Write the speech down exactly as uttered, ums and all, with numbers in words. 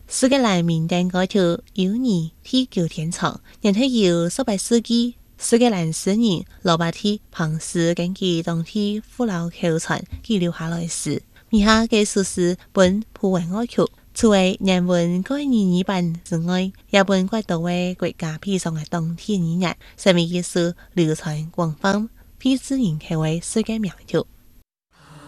苏格兰民间歌曲《有你地久天长》，然后由十八世纪苏格兰诗人罗伯特彭斯根据当地父老口传记录下来时，以下嘅首诗本普通歌曲，除为人文概念语版之外，也本国多位国家披上嘅当地语言，成为一首流传广泛、脍炙人口嘅世界名曲。